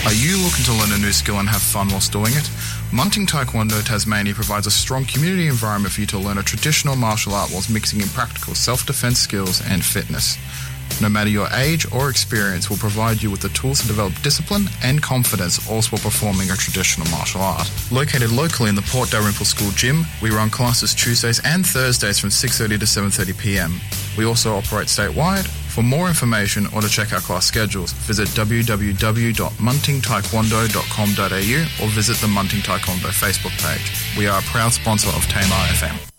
Are you looking to learn a new skill and have fun whilst doing it? Munting Taekwondo Tasmania provides a strong community environment for you to learn a traditional martial art whilst mixing in practical self-defense skills and fitness. No matter your age or experience, we'll provide you with the tools to develop discipline and confidence, also while performing a traditional martial art. Located locally in the Port Dalrymple School Gym, we run classes Tuesdays and Thursdays from 6:30 to 7:30pm. We also operate statewide. For more information or to check our class schedules, visit www.muntingtaekwondo.com.au or visit the Munting Taekwondo Facebook page. We are a proud sponsor of Tamar FM.